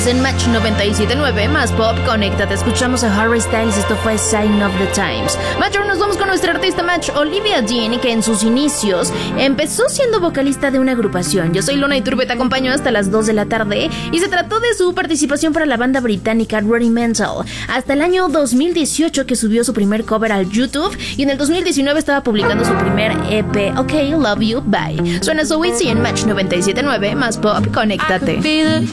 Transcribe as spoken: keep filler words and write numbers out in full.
Sigues en Match noventa y siete punto nueve, más pop, conéctate. Escuchamos a Harry Styles, esto fue Sign of the Times. Match, ahora nos vamos con nuestra artista Match, Olivia Dean, que en sus inicios empezó siendo vocalista de una agrupación. Yo soy Luna Iturbe, te acompaño hasta las dos de la tarde, y se trató de su participación para la banda británica Rudimental, hasta el año dos mil dieciocho, que subió su primer cover al YouTube, y en el dos mil diecinueve estaba publicando su primer E P, OK, Love You, Bye. Suena So Easy en Match noventa y siete punto nueve, más pop, conéctate.